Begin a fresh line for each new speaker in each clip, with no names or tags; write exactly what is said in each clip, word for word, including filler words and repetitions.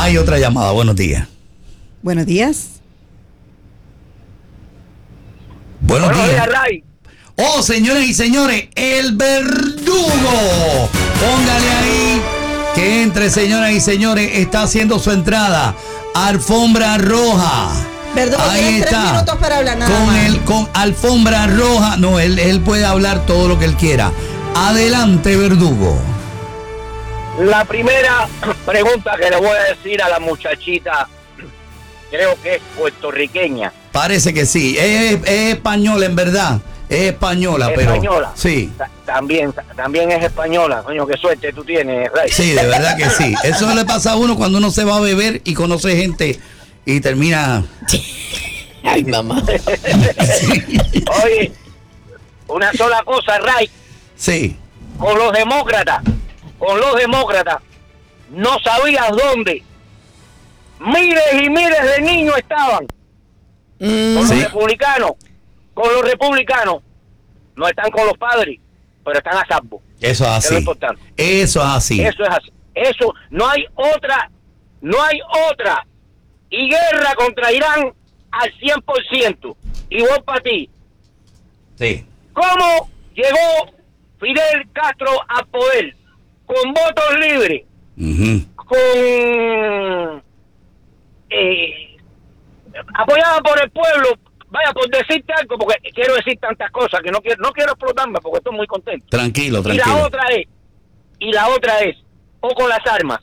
Hay otra llamada, buenos días.
Buenos días.
Buenos,
Buenos
días.
días, Ray.
Oh, señores y señores, el verdugo. Póngale ahí que entre, señoras y señores, está haciendo su entrada. Alfombra roja.
Verdugo,
Ahí
tienes tres
está.
minutos para hablar nada
Con
más.
el, con alfombra roja. No, él, él puede hablar todo lo que él quiera. Adelante, verdugo.
La primera pregunta que le voy a decir a la muchachita, creo que es puertorriqueña.
Parece que sí. Es, es española, en verdad. Es española, pero...
Española.
Sí.
Ta- También, también es española. Coño, qué suerte tú tienes, Ray.
Sí, de verdad que sí. Eso le pasa a uno cuando uno se va a beber y conoce gente y termina...
Ay, mamá.
Oye, una sola cosa, Ray.
Sí.
Con los demócratas, con los demócratas, no sabías dónde. Miles y miles de niños estaban.
Mm,
Con
Sí.
los republicanos, con los republicanos, no están con los padres, pero están a salvo.
Eso es
Es lo
así.
importante.
Eso es así.
Eso es así. Eso, no hay otra, no hay otra. Y guerra contra Irán al cien por ciento. Y voy para ti.
Sí.
¿Cómo llegó Fidel Castro al poder? Con votos libres,
Ujú.
con eh, apoyada por el pueblo. Vaya, por decirte algo, porque quiero decir tantas cosas que no quiero, no quiero explotarme porque estoy muy contento.
Tranquilo,
Y la
tranquilo.
otra es, y la otra es, o con las armas.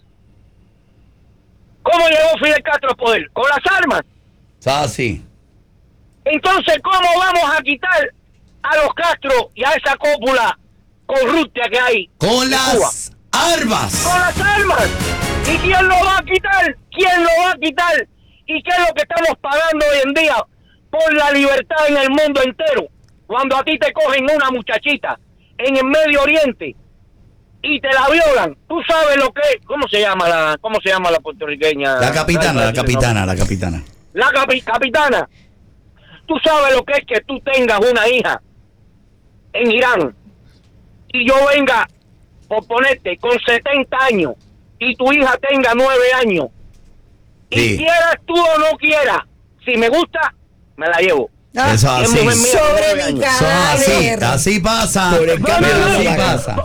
¿Cómo llegó Fidel Castro al poder? Con las armas.
Es así.
Entonces, ¿cómo vamos a quitar a los Castro y a esa cópula corrupta que hay
Con
en Cuba?
las armas.
Con las armas. ¿Y quién lo va a quitar? ¿Quién lo va a quitar? ¿Y qué es lo que estamos pagando hoy en día por la libertad en el mundo entero? Cuando a ti te cogen una muchachita en el Medio Oriente y te la violan, tú sabes lo que es. ¿Cómo se llama la, cómo se llama la puertorriqueña?
La capitana, la capitana, la capitana.
La capi- capitana. Tú sabes lo que es que tú tengas una hija en Irán y yo venga, por ponerte, con setenta años y tu hija tenga nueve años.
Sí.
Y quieras tú o no quieras, si me gusta, me la llevo.
Ah,
Eso es
es
así.
mujer mía.
sobre mi
Eso es así.
cadáver.
Así pasa.
Por el cambio de
No, no,
Así
no,
la
pasa.